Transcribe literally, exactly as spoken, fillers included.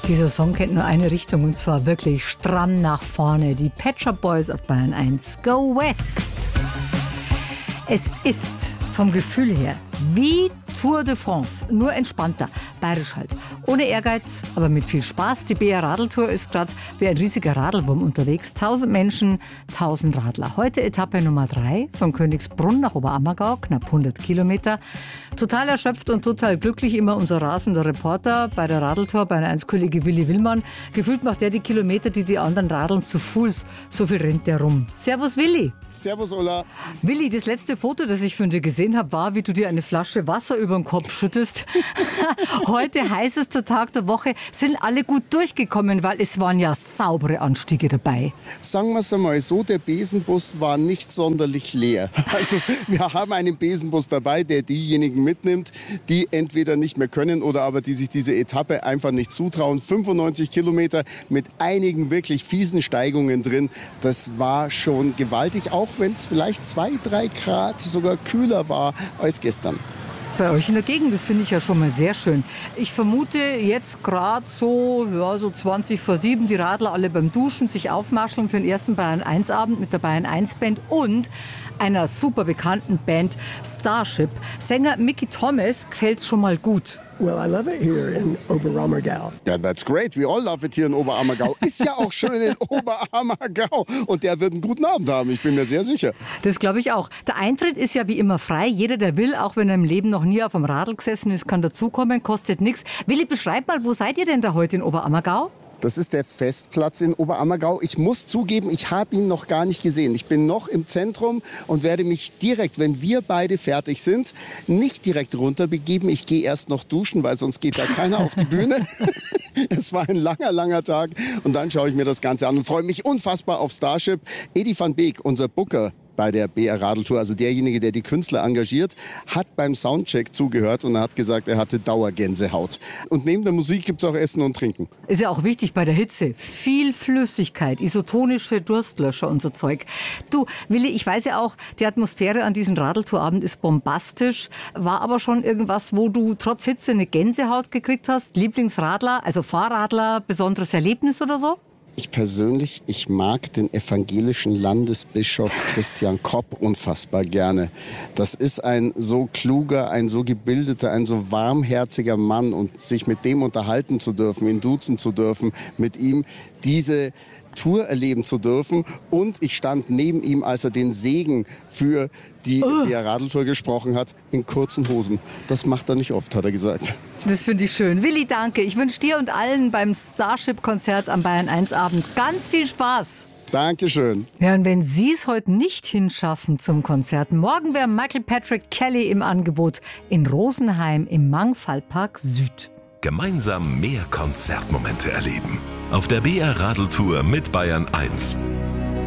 Dieser Song kennt nur eine Richtung und zwar wirklich stramm nach vorne. Die Pet Shop Boys auf Bayern eins. Go West! Es ist vom Gefühl her wie Tour de France, nur entspannter, bayerisch halt. Ohne Ehrgeiz, aber mit viel Spaß. Die B R Radeltour ist gerade wie ein riesiger Radelwurm unterwegs. Tausend Menschen, tausend Radler. Heute Etappe Nummer drei von Königsbrunn nach Oberammergau, knapp hundert Kilometer. Total erschöpft und total glücklich immer unser rasender Reporter bei der Radeltour, Bayern eins Kollege Willi Willmann. Gefühlt macht der die Kilometer, die die anderen radeln, zu Fuß. So viel rennt der rum. Servus Willi. Servus Ulla. Willi, das letzte Foto, das ich von dir gesehen habe, war, wie du dir eine Flasche Wasser über den Kopf schüttest. Heute heißester Tag der Woche. Sind alle gut durchgekommen, weil es waren ja saubere Anstiege dabei. Sagen wir es einmal so, der Besenbus war nicht sonderlich leer. Also wir haben einen Besenbus dabei, der diejenigen mitnimmt, die entweder nicht mehr können oder aber die sich diese Etappe einfach nicht zutrauen. fünfundneunzig Kilometer mit einigen wirklich fiesen Steigungen drin. Das war schon gewaltig, auch wenn es vielleicht zwei, drei Grad sogar kühler war als gestern. Bei euch in der Gegend, das finde ich ja schon mal sehr schön. Ich vermute jetzt gerade so, ja, so zwanzig vor sieben, die Radler alle beim Duschen sich aufmascheln für den ersten Bayern eins Abend mit der Bayern eins Band und einer super bekannten Band Starship. Sänger Mickey Thomas gefällt's schon mal gut. Well, I love it here in Oberammergau. Ja, that's great. We all love it here in Oberammergau. Ist ja auch schön in Oberammergau. Und der wird einen guten Abend haben, ich bin mir sehr sicher. Das glaube ich auch. Der Eintritt ist ja wie immer frei. Jeder, der will, auch wenn er im Leben noch nie auf dem Radl gesessen ist, kann dazukommen, kostet nichts. Willi, beschreib mal, wo seid ihr denn da heute in Oberammergau? Das ist der Festplatz in Oberammergau. Ich muss zugeben, ich habe ihn noch gar nicht gesehen. Ich bin noch im Zentrum und werde mich direkt, wenn wir beide fertig sind, nicht direkt runterbegeben. Ich gehe erst noch duschen, weil sonst geht da keiner auf die Bühne. Es war ein langer, langer Tag. Und dann schaue ich mir das Ganze an und freue mich unfassbar auf Starship. Edi van Beek, unser Booker bei der B R Radeltour, also derjenige, der die Künstler engagiert, hat beim Soundcheck zugehört und hat gesagt, er hatte Dauergänsehaut. Und neben der Musik gibt es auch Essen und Trinken. Ist ja auch wichtig bei der Hitze. Viel Flüssigkeit, isotonische Durstlöscher und so Zeug. Du, Willi, ich weiß ja auch, die Atmosphäre an diesem Radeltourabend ist bombastisch. War aber schon irgendwas, wo du trotz Hitze eine Gänsehaut gekriegt hast? Lieblingsradler, also Fahrradler, besonderes Erlebnis oder so? Ich persönlich, ich mag den evangelischen Landesbischof Christian Kopp unfassbar gerne. Das ist ein so kluger, ein so gebildeter, ein so warmherziger Mann und sich mit dem unterhalten zu dürfen, ihn duzen zu dürfen, mit ihm diese Tour erleben zu dürfen. Und ich stand neben ihm, als er den Segen für die oh. B R Radeltour gesprochen hat, in kurzen Hosen. Das macht er nicht oft, hat er gesagt. Das finde ich schön. Willi, danke. Ich wünsche dir und allen beim Starship-Konzert am Bayern eins Abend ganz viel Spaß. Dankeschön. Ja, und wenn Sie es heute nicht hinschaffen zum Konzert, morgen wäre Michael Patrick Kelly im Angebot in Rosenheim im Mangfallpark Süd. Gemeinsam mehr Konzertmomente erleben. Auf der B R Radeltour mit Bayern eins.